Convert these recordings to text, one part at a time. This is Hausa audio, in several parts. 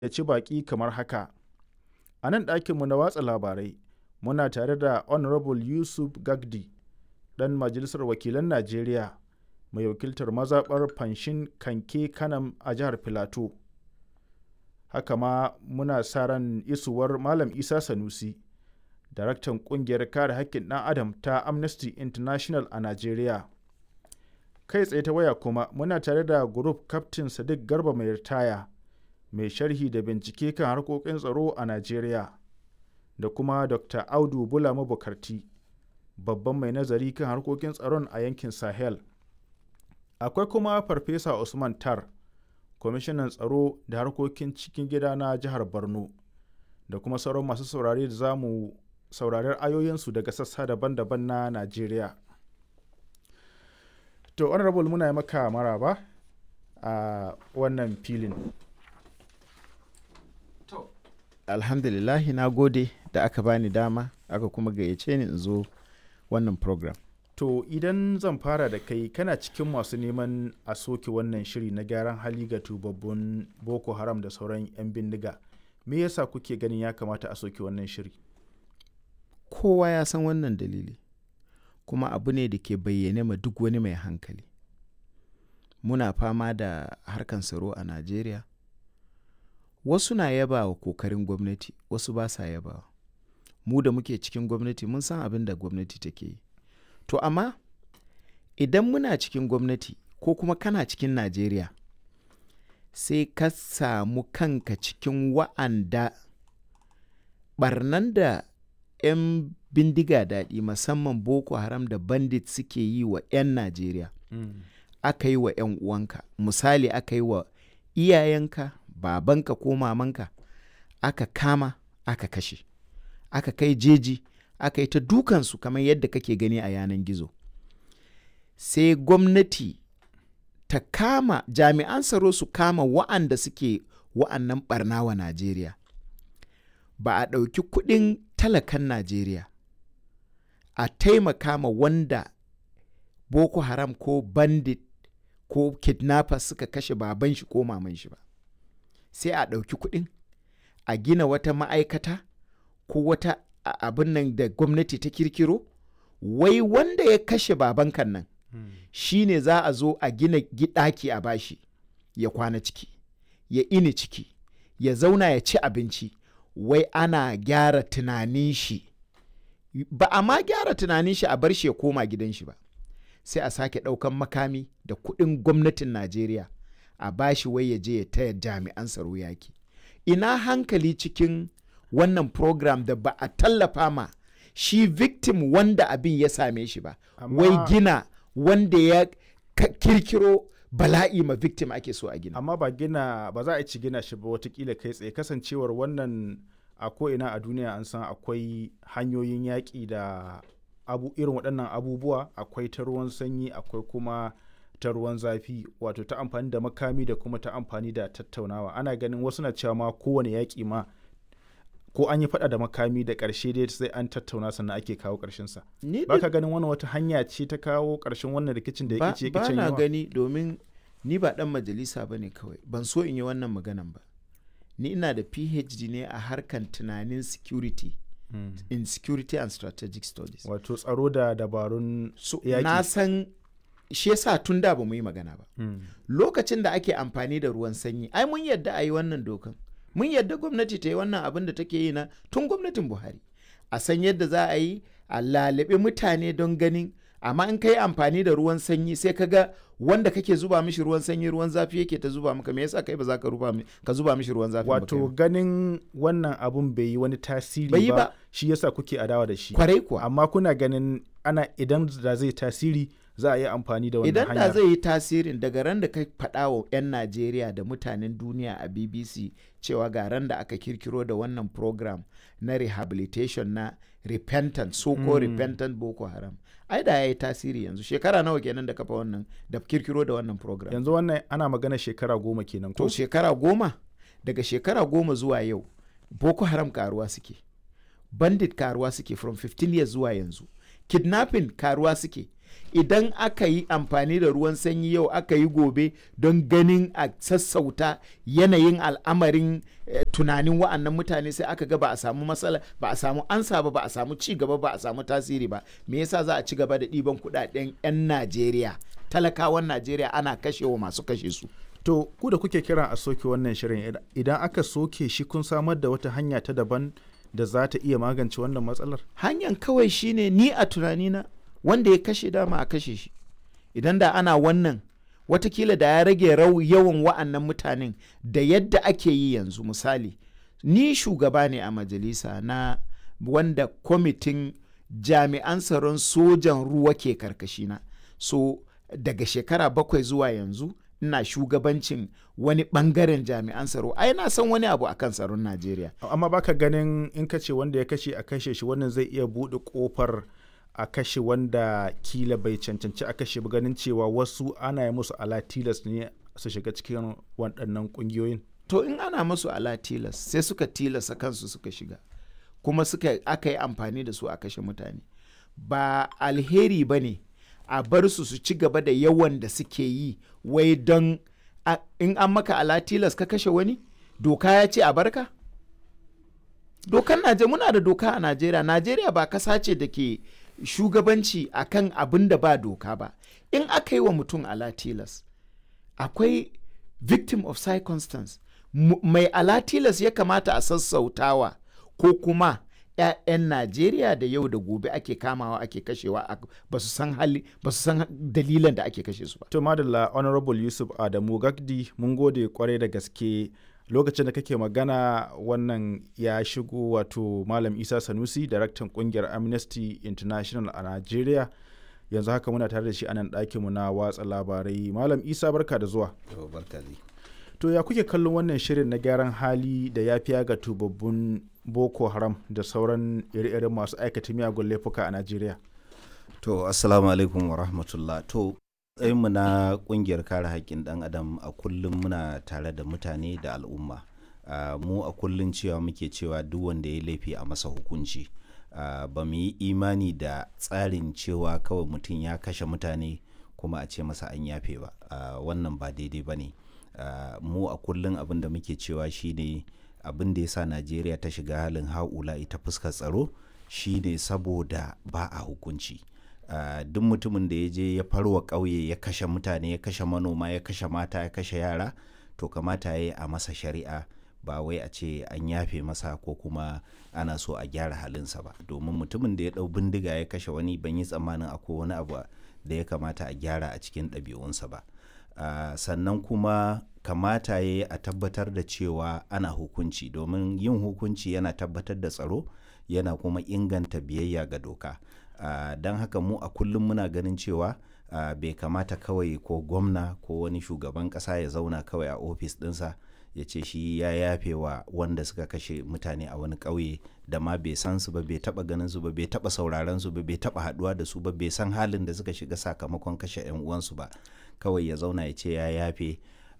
ya ci baƙi kamar haka. A nan ɗakinmu na watsa labarai muna tare da Honorable Yusuf Gagdi, ɗan Majalisar Wakilan Najeriya mai wakiltar mazaɓar Fanshin Kanke Kanam a jihar Filato. Haka ma muna sa ran isuwar Malam Isa Sanusi, daraktan ƙungiyar kare haƙƙin ɗan Adam ta Amnesty International a Najeriya. Kai tsaye ta waya kuma muna tare da Group Captain Sadiq Garba mai ritaya, mai sharhi da bincike kan harkokin tsaro a Najeriya, da kuma Dr. Audu Bulama Bukarti, babban mai nazari kan harkokin tsaron a yankin Sahel. Akwai kuma Farfesa Usman Tar, kwamishinan tsaro da harkokin cikin gida na jihar Borno, da kuma sauran masu saurare da za mu saurari ayoyinsu daga sassa daban-daban na Najeriya. To, Honorable muna yi maka maraba a wannan filin. Alhamdulillahi, na gode da aka bani dama aka kuma gayyace ni in zo wannan program. To, idan zan fara da kai, kana cikin masu neman a soke wannan shiri na gyaran hali ga tubabbun Boko Haram da sauran 'yan bindiga. Me yasa kuke ganin ya kamata a soke wannan shiri? Kowa ya san wannan dalili, kuma abu ne da ke bayyane ma duk wani mai hankali. Muna fama da harkan tsaro a Najeriya. Wasu na yaba wa kokarin gwamnati, wasu ba sa yaba. Mu da muke cikin gwamnati mun san abin da gwamnati take yi. To amma idan muna cikin gwamnati ko kuma kana cikin Najeriya, sai ka samu kanka cikin wa'anda barnan da 'yan bindiga daɗi musamman Boko Haram da bandit suke yi wa 'yan Najeriya. Aka yi wa 'yan uwanka, misali aka yi wa iyayenka, babanka ko mamanka, aka kama aka kashe, aka kai jeji, aka yi ta dukansu kamar yadda kake gani a yanan gizo. Sai gwamnati ta kama jami'an tsaro su kama wa'anda suke wa'annan barna wa Najeriya. Ba a ɗauki kuɗin talakan Najeriya a taimaka ma wanda Boko Haram ko bandit ko kidnappers suka kashe baban shi ko maman shi ba. Sai a ɗauki kuɗin a gina wata ma'aikata ko wata abin nan da gwamnati ta kirkiro, wai wanda ya kashe babankan nan shi ne za a zo a gina ɗaki a bashi ya kwana ciki, ya ini ciki, ya zauna ya ci abinci, wai ana gyara tunanin shi. Ba a ma gyara tunanin shi a bar shi ya koma gidan shi ba, sai a sake ɗaukan makami da kuɗin gwamnatin Najeriya a bashi wai ya je ya taya jami'an tsaro yaki. Ina hankali cikin wannan program da ba a tallafa ma shi victim wanda abin ya same shi ba, wai gina wanda ya kirkiro bala'i ma victim ake so a gina. Amma ba za a ci gina shi ba watakila kai tsaye, kasancewar wannan a ko'ina a duniya an san akwai hanyoyin yaƙi da irin waɗannan abubuwa. Akwai ta ruwan sanyi, akwai kuma ta ruwan zafi, wato ta amfani da makami da kuma ta amfani da tattaunawa. Ana ganin wasu na cewa ma kowane yaƙi ma ko an yi faɗa da makami da ƙarshe dai sai an tattauna sannan ake kawo ƙarshensa. Ba ka ganin wannan wata hanya ce ta kawo ƙarshen wannan rikicin da yake ce ba na gani, domin ni ba ɗan majalisa ba ne kawai, ban so in yi wannan maganan ba. Ni ina da PhD ne a harkan tunanin security, in security and strategic studies. Wato tsaro da dabarun yaƙi. Na san shi yasa tun da ba mu yi magana ba. Lokacin da ake amfani da ruwan sanyi, ai mun yadda a yi wannan dokan. Mun yadda gwamnati ta yi wannan abin da take yi na tun gwamnatin Buhari. A san yadda za a yi a lalabe mutane don ganin, amma in ka yi amfani da ruwan sanyi sai ka ga wanda kake zuba mishi ruwan sanyi ruwan zafi yake ta zuba maka, me yasa kai ba za ka zuba mishi ruwan zafi ba? Wato ganin wannan abun bai yi wani tasiri ba, shi yasa kuke adawa da shi. Kwarai kuwa. Amma kuna ganin idan da zai tasiri za a yi amfani da wannan hanyar. Idan da zai yi tasirin, daga ran da ka faɗa wa 'yan Najeriya da mutanen duniya a BBC cewa ga ran da aka kirkiro da wannan program na rehabilitation na repentant, so-called repentant Boko Haram, ai da ya yi tasiri yanzu. Shekara nawa kenan da kafa wannan, da kirkiro da wannan program? Yanzu wannan ana magana shekara 10 kenan ko? To shekara 10, daga shekara 10 zuwa yau Boko Haram karuwa suke, bandit karuwa suke from 15 years zuwa yanzu, kidnapping karuwa suke. idan aka yi amfani da ruwan sanyi yau aka yi gobe don ganin a sassauta yanayin al'amarin tunanin wa'annan mutane, sai aka ga ba a samu matsala, ba a samu ansa ba a samu ci gaba ba a samu tasiri ba. Me yasa za a ci gaba da ɗiban kuɗaɗen 'yan Najeriya, talakawan Najeriya, ana kashewa masu kashe su? To ku da kuke kiran a soke wannan shirin, idan aka soke shi kun samar da wata hanya ta daban da za ta iya magance wannan matsalar? Hanyar kawai shine, ni a tunanina, wanda ya kashe dama a kashe shi. Idan da ana wannan, watakila da ya rage yawan wa'annan mutanen da yadda ake yi yanzu. Misali, ni shugaba ne a majalisa na wanda kwamitin jami'an tsaron sojan ruwa ke karkashina. So daga shekara 7 zuwa yanzu ina shugabancin wani bangaren jami'an tsaro. Ai na san wani abu akan tsaron Najeriya. Amma baka ganin in ka ce wanda ya kashe a kashe shi, wannan zai iya buɗe ƙofar a kashe wanda kila bai cancanci a kashe ba, ganin cewa wasu ana yi musu ala tilas ne su shiga cikin waɗannan ƙungiyoyin? To in ana musu ala tilas, sai suka tilasa kansu suka shiga, kuma aka yi amfani da su a kashe mutane. Ba alheri ba ne a bar su ci gaba da yawan da suke yi, wai don in an maka ala tilas ka kashe wani, doka ya ce a barka? Dokan Najeriya, muna da doka a Najeriya. Najeriya ba kasa ce da ke shugabanci akan abin da ba doka ba. In aka yi wa mutum ala tilas, akwai victim of circumstance. Mai ala tilas ya kamata a sassautawa, ko kuma 'ya'yan Najeriya da yau da gobe ake kamawa ake kashewa ba su san dalilan da ake kashe su ba. To madalla, Honorable Yusuf Adamu Gagdi, mun gode kwarai da gaske. Lokacin da kake magana wannan ya shigo, wato Malam Isa Sanusi, daraktan kungiyar Amnesty International a Najeriya. Yanzu haka muna tare da shi a nan ɗakinmu na watsa labarai. Malam Isa, barka da zuwa. To ya kuke kallon wannan shirin na gyaran hali da yafiya ga tubabbun Boko Haram da sauran ire-iren masu aikata miyagun laifuka a Najeriya? To assalamu alaikum wa rahmatullah. To mu na kungiyar kare haƙƙin ɗan adam, a kullum muna tare da mutane da al'umma. Mu a kullum cewa muke cewa duk wanda ya laifi a masa hukunci. Ba mu yi imani da tsarin cewa kawai mutum ya kashe mutane kuma a ce masa an yafe ba. Wannan ba daidai ba ne. Mu a kullum abin da muke cewa shine, abin da ya sa Najeriya ta shiga halin haula ita fuskar tsaro shine saboda ba a hukunci. Duk mutumin da ya je ya farwa ƙauye, ya kashe mutane, ya kashe manoma, ya kashe mata, ya kashe yara, to kamata ya yi a masa shari'a, ba wai a ce an yafe masa ko kuma ana so a gyara halinsa ba. Domin mutumin da ya ɗau bindiga ya kashe wani, ban yi tsammanin akwai wani abu da ya kamata a gyara a cikin ɗabi'unsa ba. Sannan kuma kamata ya yi a tabbatar da cewa ana hukunci, domin yin hukunci yana tabbatar da tsaro, yana kuma inganta biyayya ga doka. Don haka mu a kullum muna ganin cewa bai kamata kawai ko gwamna ko wani shugaban ƙasa ya zauna kawai a ofis ɗinsa ya ce shi ya yafe wa wanda suka kashe mutane a wani ƙauye da ma bai san su ba, bai taɓa ganin su ba, bai taɓa sauraron su ba, bai taɓa haɗuwa da su ba, bai san halin da suka shiga sakamakon kashe 'yan uwansu ba. Kawai ya zauna ya ce ya yafe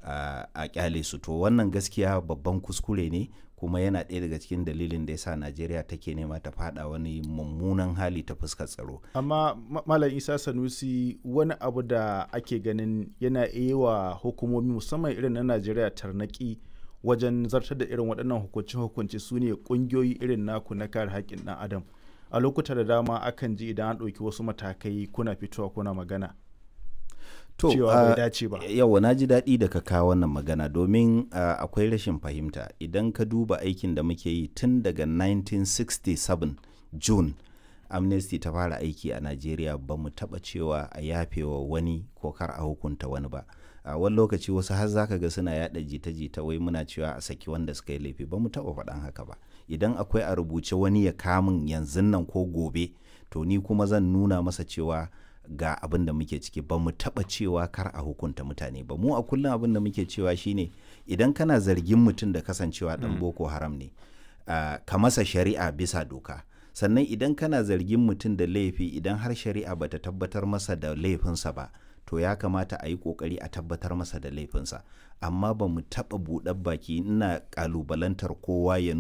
a kyale su. To wannan gaskiya babban kuskure ne, kuma yana ɗaya daga cikin dalilin da ya sa Najeriya take nema ta fada wani mummunan hali ta fuskar tsaro. Amma Malam Isa Sanusi, wani abu da ake ganin yana iya wa hukumomi musamman irin na Najeriya tarnaki wajen zartar da irin waɗannan hukunce-hukunce su ne ƙungiyoyi irin naku na kare haƙƙin ɗan adam. A lokuta da dama akan ji idan an ɗauki wasu matakai kuna fitowa kuna magana cewa bai dace ba. Yawa, na ji daɗi da ka kawo wannan magana, domin akwai rashin fahimta. Idan ka duba aikin da muke yi tun daga 1967 June, Amnesty ta fara aiki a Najeriya, ba mu taɓa cewa a yafewa wani ko kar a hukunta wani ba. Wani lokaci wasu har zaka ga suna yaɗa jita-jita wai muna cewa a saki wanda suka yi laifi. Ba mu taɓa faɗan haka ba. Idan akwai a rubuce wani ya kamun yanzun nan ko gobe, to ni kuma zan nuna masa cewa ga abin da muke ciki. Ba mu taɓa cewa kar a hukunta mutane ba. Mu a kullum abin da muke cewa shine, idan kana zargin mutum da kasancewa ɗan Boko Haram ne, ka masa shari'a bisa doka. Sannan idan kana zargin mutum da laifi, idan har shari'a bata tabbatar masa da laifinsa ba, to ya kamata a yi ƙoƙari a tabbatar masa da laifinsa. Amma ba mu taɓa buɗar baki ina ƙalubalantar kowa ya